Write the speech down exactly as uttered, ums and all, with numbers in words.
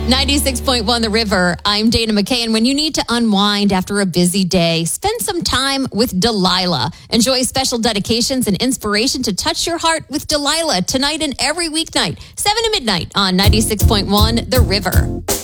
ninety-six point one The River. I'm Dana McKay. And when you need to unwind after a busy day, spend some time with Delilah. Enjoy special dedications and inspiration to touch your heart with Delilah tonight and every weeknight, seven to midnight on ninety-six point one The River.